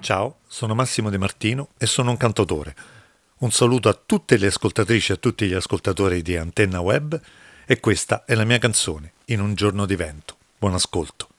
Ciao, sono Massimo De Martino e sono un cantautore. Un saluto a tutte le ascoltatrici e a tutti gli ascoltatori di Antenna Web e questa è la mia canzone, In un giorno di vento. Buon ascolto.